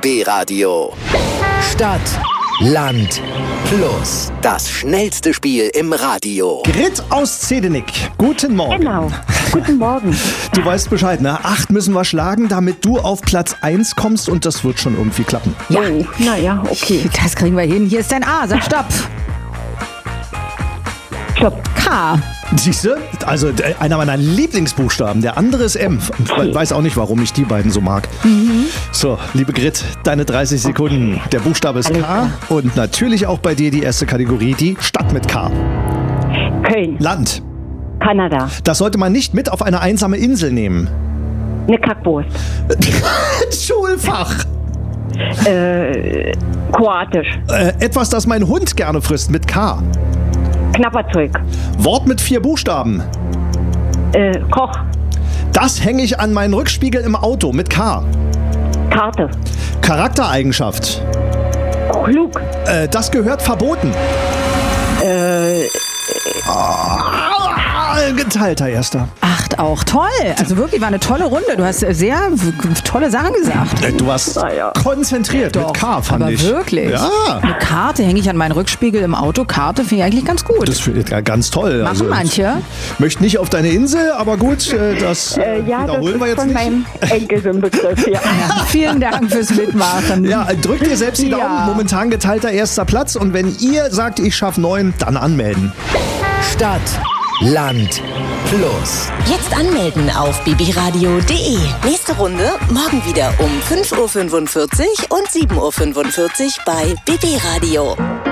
BB Radio. Stadt, Land, Plus. Das schnellste Spiel im Radio. Grit aus Zedenik. Guten Morgen. Genau. Guten Morgen. Du weißt Bescheid, ne? 8 müssen wir schlagen, damit du auf Platz 1 kommst und das wird schon irgendwie klappen. Ja. Oh, naja, okay. Das kriegen wir hin. Hier ist dein A. Sag Stopp. Stopp. K. Siehst du? Also einer meiner Lieblingsbuchstaben. Der andere ist M. Ich weiß auch nicht, warum ich die beiden so mag. So, liebe Grit, deine 30 Sekunden. Der Buchstabe ist K. Und natürlich auch bei dir die erste Kategorie, die Stadt mit K. Köln. Land. Kanada. Das sollte man nicht mit auf eine einsame Insel nehmen. Eine Kackwurst. Schulfach. Kroatisch. Etwas, das mein Hund gerne frisst, mit K. Knapperzeug. Wort mit 4 Buchstaben. Koch. Das hänge ich an meinen Rückspiegel im Auto, mit K. Karte. Charaktereigenschaft. Klug. Das gehört verboten. Geteilter Erster. 8 auch. Toll. Also wirklich, war eine tolle Runde. Du hast sehr tolle Sachen gesagt. Du warst konzentriert Doch, mit K, fand aber ich. wirklich. Ja. Eine Karte hänge ich an meinen Rückspiegel im Auto. Karte finde ich eigentlich ganz gut. Das finde ich ganz toll. Machen manche. Ich möchte nicht auf deine Insel, aber gut, das Ja, das wiederholen ist wir jetzt von nicht. meinem Enkel so ein Begriff, ja. Ja, vielen Dank fürs Mitmachen. Ja, drückt ihr selbst die Daumen. Ja. Momentan geteilter erster Platz. Und wenn ihr sagt, ich schaffe 9, dann anmelden. Stadt, Land, Plus. Jetzt anmelden auf bbradio.de. Nächste Runde morgen wieder um 5.45 Uhr und 7.45 Uhr bei BB Radio.